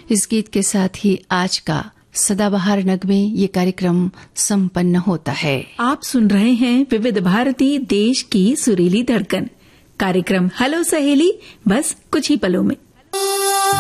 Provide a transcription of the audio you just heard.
इस गीत के साथ ही आज का सदाबहार नगमे ये कार्यक्रम संपन्न होता है। आप सुन रहे हैं विविध भारती, देश की सुरीली धड़कन। कार्यक्रम हेलो सहेली, बस कुछ ही पलों में।